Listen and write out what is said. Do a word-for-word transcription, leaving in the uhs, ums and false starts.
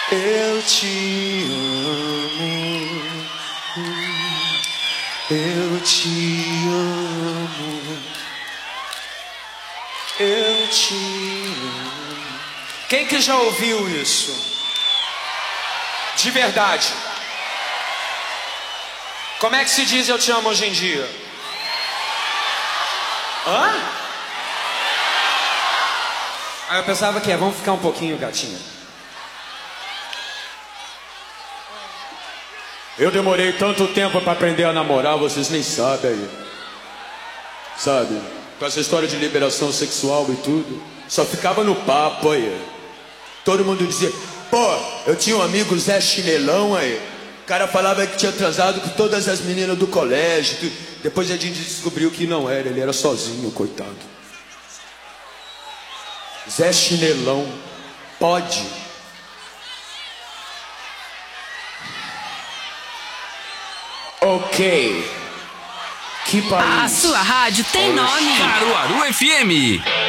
Eu te amo, eu te amo, eu te amo. Quem que já ouviu isso? De verdade. Como é que se diz eu te amo hoje em dia? Hã? Ah, eu pensava que é, vamos ficar um pouquinho, gatinha. Eu demorei tanto tempo pra aprender a namorar, vocês nem sabem aí. Sabe? Com essa história de liberação sexual e tudo. Só ficava no papo aí. Todo mundo dizia, pô, eu tinha um amigo Zé Chinelão aí. O cara falava que tinha transado com todas as meninas do colégio. Tudo. Depois a gente descobriu que não era, ele era sozinho, coitado. Zé Chinelão, pode. Ok. Que país? A sua rádio tem nome. Caruaru F M.